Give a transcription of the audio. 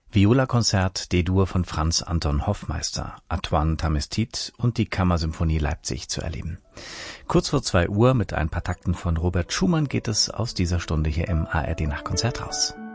Viola-Konzert D-Dur von Franz Anton Hoffmeister, Antoine Tamestit und die Kammersymphonie Leipzig zu erleben. Kurz vor 2 Uhr mit ein paar Takten von Robert Schumann geht es aus dieser Stunde hier im ARD Nachtkonzert raus.